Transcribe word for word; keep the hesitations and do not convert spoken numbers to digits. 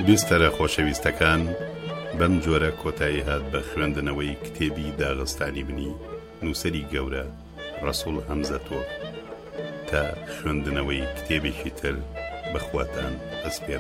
بیستەرە خۆشەویستەکان، بەم جۆرە کۆتایی هات بە خوێندنەوەی کتێبی داغستانی بنی نووسەری گەورە ڕەسوڵ هەمزەتۆ تا خوێندنەوەی کتێبێکی تر بەخواتان ئەسپێرم.